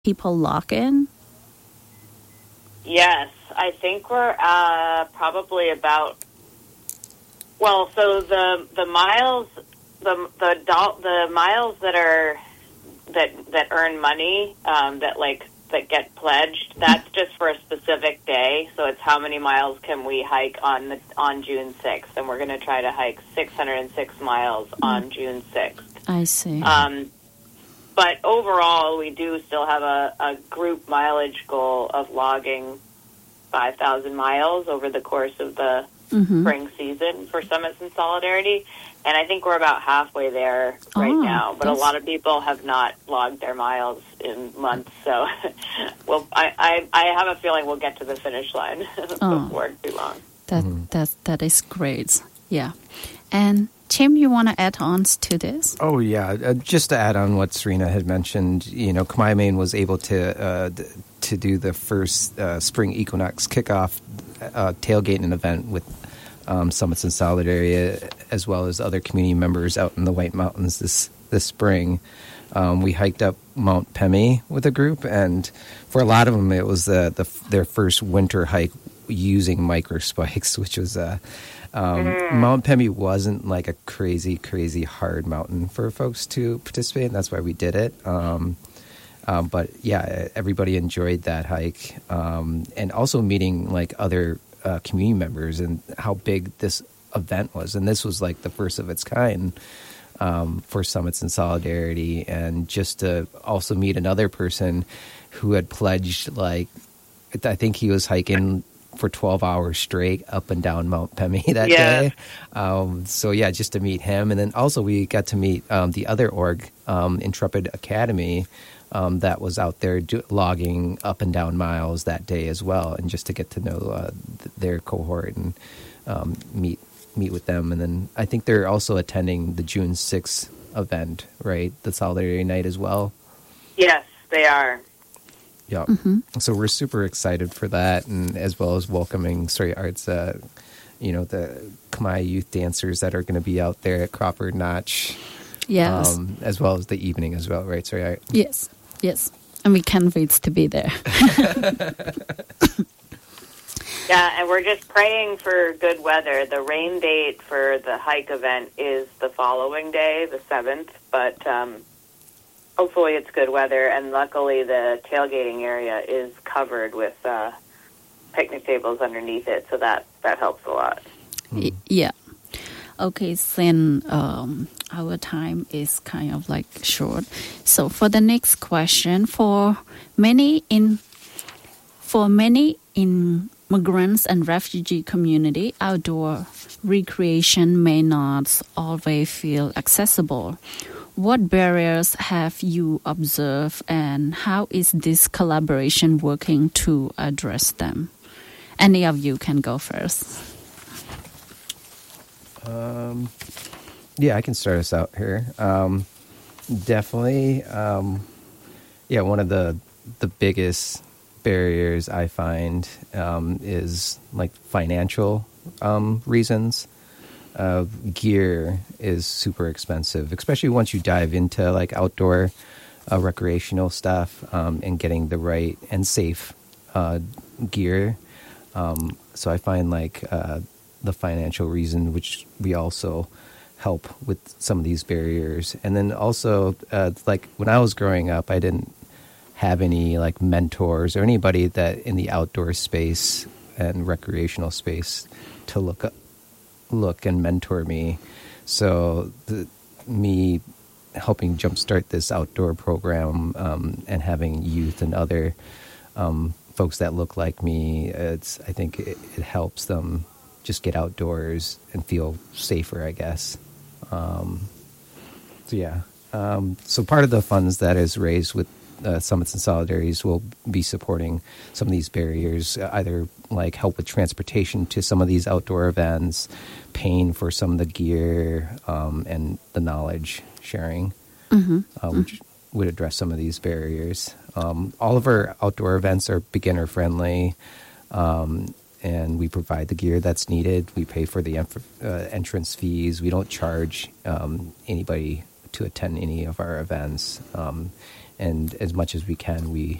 people log in? Yes, I think we're probably about. Well, so the miles, the miles that earn money, that get pledged, that's just for a specific day. So it's how many miles can we hike on June 6th, and we're going to try to hike 606 miles on June 6th. I see. But overall, we do still have a group mileage goal of logging 5,000 miles over the course of the spring season for Summits in Solidarity. And I think we're about halfway there right now. But a lot of people have not logged their miles in months. So well, I have a feeling we'll get to the finish line before too long. That is great. Yeah. And Tim, you want to add on to this? Oh, yeah. Just to add on what Serena had mentioned, Kamai Maine was able to do the first spring equinox kickoff tailgating event with Summits in Solidarity, as well as other community members out in the White Mountains this spring. We hiked up Mount Pemi with a group, and for a lot of them, it was their first winter hike using microspikes, which was Mount Pemi wasn't like a crazy hard mountain for folks to participate in. That's why we did it. But yeah, everybody enjoyed that hike, and also meeting like other community members and how big this event was. And this was like the first of its kind for Summits in Solidarity, and just to also meet another person who had pledged, like, I think he was hiking for 12 hours straight up and down Mount Pemi that day. So yeah, just to meet him. And then also we got to meet the other org, Intrepid Academy, that was out there logging up and down miles that day as well, and just to get to know their cohort and meet with them. And then I think they're also attending the June 6th event, right? The Solidarity Night as well. Yes, they are. Yeah. So we're super excited for that, and as well as welcoming Story Arts, the Kamai youth dancers that are going to be out there at Crawford Notch. Yes. As well as the evening as well, right? Story Art? Yes. And we can't wait to be there. Yeah, and we're just praying for good weather. The rain date for the hike event is the following day, the 7th, but hopefully it's good weather, and luckily the tailgating area is covered with picnic tables underneath it, so that helps a lot. Yeah. Okay, then our time is kind of like short. So for the next question, for many immigrants and refugee community, outdoor recreation may not always feel accessible. What barriers have you observed, and how is this collaboration working to address them? Any of you can go first. Yeah, I can start us out here. Definitely, one of the biggest barriers I find is like financial reasons. Gear is super expensive, especially once you dive into like outdoor recreational stuff, and getting the right and safe gear. So I find like the financial reason, which we also help with some of these barriers. And then also, like when I was growing up, I didn't have any like mentors or anybody that in the outdoor space and recreational space to look and mentor me. So me helping jumpstart this outdoor program, and having youth and other folks that look like me, I think it helps them just get outdoors and feel safer, I guess. So part of the funds that is raised with Summits and Solidarities will be supporting some of these barriers, either like help with transportation to some of these outdoor events, paying for some of the gear, and the knowledge sharing, which would address some of these barriers. All of our outdoor events are beginner friendly, and we provide the gear that's needed. We pay for the entrance fees. We don't charge anybody to attend any of our events. and as much as we can, we